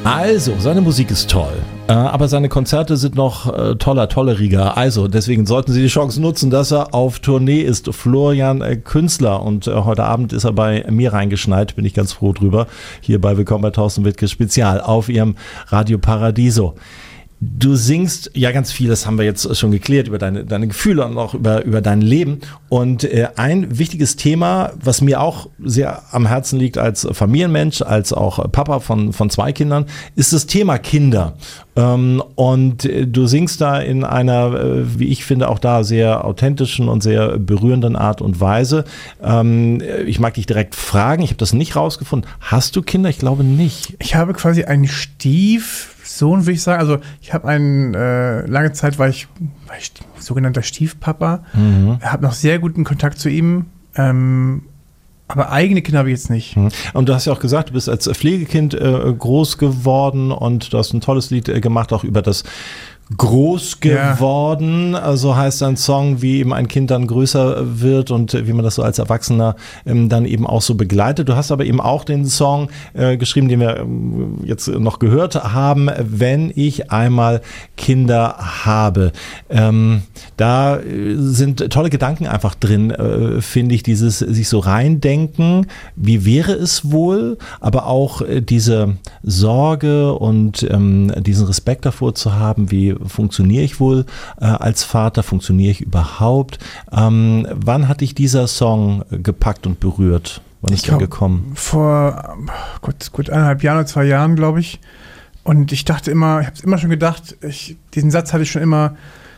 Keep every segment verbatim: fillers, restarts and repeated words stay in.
Also, seine Musik ist toll, äh, aber seine Konzerte sind noch äh, toller, tolleriger. Also, deswegen sollten Sie die Chance nutzen, dass er auf Tournee ist. Florian äh, Künstler, und äh, heute Abend ist er bei mir reingeschneit, bin ich ganz froh drüber. Hier bei Willkommen bei Thorsten Wittke Spezial auf Ihrem Radio Paradiso. Du singst ja ganz viel, das haben wir jetzt schon geklärt, über deine, deine Gefühle und auch über, über dein Leben. Und äh, ein wichtiges Thema, was mir auch sehr am Herzen liegt als Familienmensch, als auch Papa von, von zwei Kindern, ist das Thema Kinder. Ähm, und äh, du singst da in einer, äh, wie ich finde, auch da sehr authentischen und sehr berührenden Art und Weise. Ähm, ich mag dich direkt fragen, ich habe das nicht rausgefunden. Hast du Kinder? Ich glaube nicht. Ich habe quasi einen Stiefsohn, würde ich sagen. Also ich habe einen, äh, lange Zeit war ich, war ich sogenannter Stiefpapa. Mhm. Ich habe noch sehr guten Kontakt zu ihm. Ähm, aber eigene Kinder habe ich jetzt nicht. Und du hast ja auch gesagt, du bist als Pflegekind äh, groß geworden und du hast ein tolles Lied äh, gemacht, auch über das groß geworden, ja. So heißt ein Song, wie eben ein Kind dann größer wird und wie man das so als Erwachsener ähm, dann eben auch so begleitet. Du hast aber eben auch den Song äh, geschrieben, den wir ähm, jetzt noch gehört haben, wenn ich einmal Kinder habe. Ähm, da sind tolle Gedanken einfach drin, äh, finde ich, dieses sich so reindenken, wie wäre es wohl, aber auch äh, diese Sorge und ähm, diesen Respekt davor zu haben, wie funktioniere ich wohl äh, als Vater, funktioniere ich überhaupt? Ähm, wann hat dich dieser Song gepackt und berührt? Wann ist der gekommen? Vor gut, gut eineinhalb Jahren oder zwei Jahren, glaube ich. Und ich dachte immer, ich habe es immer schon gedacht, ich, diesen Satz hatte ich schon immer,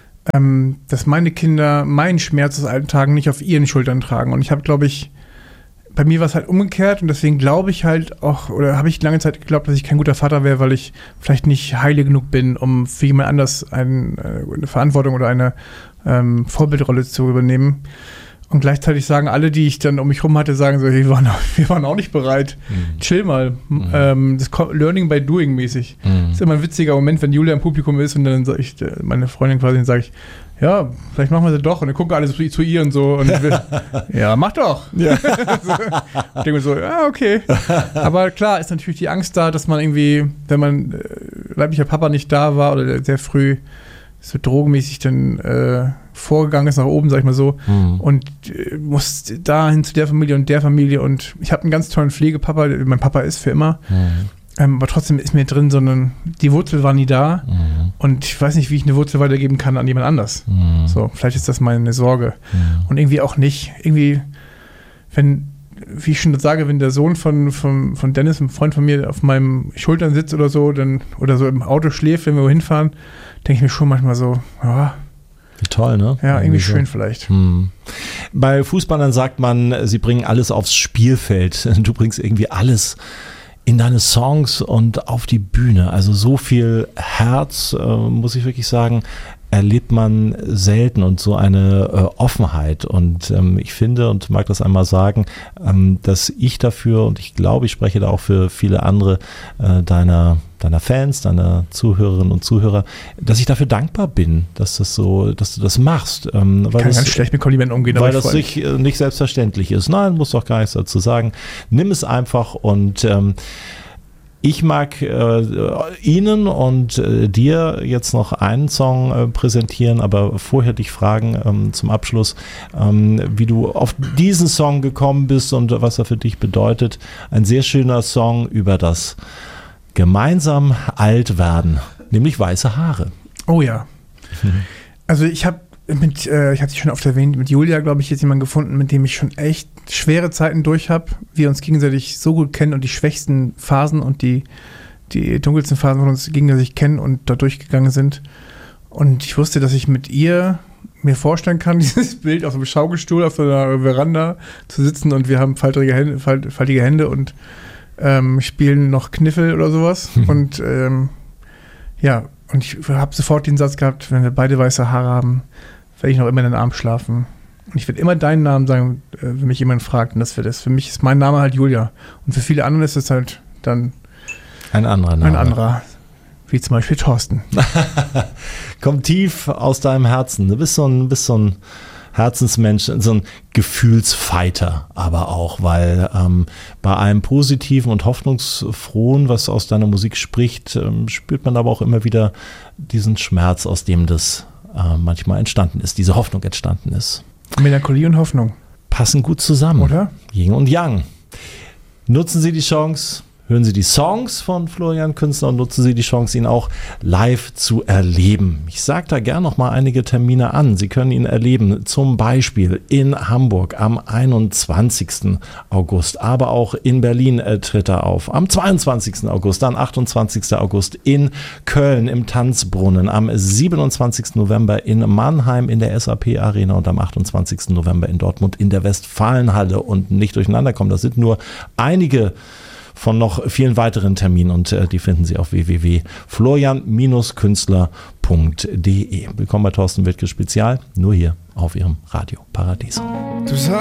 ähm, dass meine Kinder meinen Schmerz aus alten Tagen nicht auf ihren Schultern tragen. Und ich habe, glaube ich, bei mir war es halt umgekehrt und deswegen glaube ich halt auch, oder habe ich lange Zeit geglaubt, dass ich kein guter Vater wäre, weil ich vielleicht nicht heilig genug bin, um für jemand anders ein, eine Verantwortung oder eine ähm, Vorbildrolle zu übernehmen. Und gleichzeitig sagen alle, die ich dann um mich rum hatte, sagen so, wir waren, wir waren auch nicht bereit. Mhm. Chill mal. Mhm. Ähm, das Learning by Doing mäßig. Mhm. Das ist immer ein witziger Moment, wenn Julia im Publikum ist und dann sage ich, meine Freundin quasi, dann sage ich, ja, vielleicht machen wir sie doch. Und dann gucken alle zu, zu ihr und so. Und wir, ja, mach doch. Ja. so, ich denke mir so, ja, okay. Aber klar ist natürlich die Angst da, dass man irgendwie, wenn man äh, leiblicher Papa nicht da war oder sehr früh so drogenmäßig dann äh, vorgegangen ist nach oben, sag ich mal so, mhm. und äh, muss dahin zu der Familie und der Familie. Und ich habe einen ganz tollen Pflegepapa. Mein Papa ist für immer. Mhm. Ähm, aber trotzdem ist mir drin, sondern die Wurzel war nie da. Mhm. Und ich weiß nicht, wie ich eine Wurzel weitergeben kann an jemand anders. Mhm. So, vielleicht ist das meine Sorge. Mhm. Und irgendwie auch nicht. Irgendwie, wenn, wie ich schon sage, wenn der Sohn von, von, von Dennis, ein Freund von mir, auf meinem Schultern sitzt oder so, dann, oder so im Auto schläft, wenn wir wohin fahren, denke ich mir schon manchmal so, ja. Wie toll, ne? Ja, irgendwie, irgendwie schön so. Vielleicht. Hm. Bei Fußballern sagt man, sie bringen alles aufs Spielfeld. Du bringst irgendwie alles in deine Songs und auf die Bühne. Also so viel Herz, äh, muss ich wirklich sagen, erlebt man selten und so eine äh, Offenheit. Und ähm, ich finde und mag das einmal sagen, ähm, dass ich dafür, und ich glaube, ich spreche da auch für viele andere äh, deiner, deiner Fans, deiner Zuhörerinnen und Zuhörer, dass ich dafür dankbar bin, dass das so, dass du das machst. Ähm, weil ich kann das, ganz schlecht mit Komplimenten umgehen. Weil das nicht, äh, nicht selbstverständlich ist. Nein, muss doch gar nichts dazu sagen. Nimm es einfach und ähm, ich mag äh, Ihnen und äh, dir jetzt noch einen Song äh, präsentieren, aber vorher dich fragen ähm, zum Abschluss, ähm, wie du auf diesen Song gekommen bist und was er für dich bedeutet. Ein sehr schöner Song über das gemeinsam alt werden, nämlich weiße Haare. Oh ja. Mhm. Also ich habe mit, äh, ich hatte es schon oft erwähnt, mit Julia, glaube ich, jetzt jemanden gefunden, mit dem ich schon echt schwere Zeiten durch habe. Wir uns gegenseitig so gut kennen und die schwächsten Phasen und die, die dunkelsten Phasen von uns gegenseitig kennen und da durchgegangen sind. Und ich wusste, dass ich mit ihr mir vorstellen kann, dieses Bild auf so einem Schaukelstuhl auf so einer Veranda zu sitzen und wir haben faltige Hände, falt, faltige Hände und ähm, spielen noch Kniffel oder sowas. Mhm. Und ähm, ja, und ich habe sofort den Satz gehabt, wenn wir beide weiße Haare haben, werde ich noch immer in den Arm schlafen. Und ich werde immer deinen Namen sagen, wenn mich jemand fragt. Und das wird es. Für mich ist mein Name halt Julia. Und für viele andere ist es halt dann ein anderer Name. Ein anderer. Wie zum Beispiel Thorsten. Kommt tief aus deinem Herzen. Du bist so ein, bist so ein Herzensmensch, so ein Gefühlsfighter aber auch, weil ähm, bei allem Positiven und Hoffnungsfrohen, was aus deiner Musik spricht, ähm, spürt man aber auch immer wieder diesen Schmerz, aus dem das äh, manchmal entstanden ist, diese Hoffnung entstanden ist. Melancholie und Hoffnung. Passen gut zusammen. Oder? Yin und Yang. Nutzen Sie die Chance. Hören Sie die Songs von Florian Künstler und nutzen Sie die Chance, ihn auch live zu erleben. Ich sage da gerne noch mal einige Termine an. Sie können ihn erleben, zum Beispiel in Hamburg am einundzwanzigsten August, aber auch in Berlin äh, tritt er auf. Am zweiundzwanzigsten August, dann achtundzwanzigsten August in Köln im Tanzbrunnen, am siebenundzwanzigsten November in Mannheim in der S A P Arena und am achtundzwanzigsten November in Dortmund in der Westfalenhalle. Und nicht durcheinander kommen, das sind nur einige von noch vielen weiteren Terminen und äh, die finden Sie auf w w w punkt florian künstler punkt d e. Willkommen bei Thorsten Wittke Spezial, nur hier auf Ihrem Radio Paradies. Du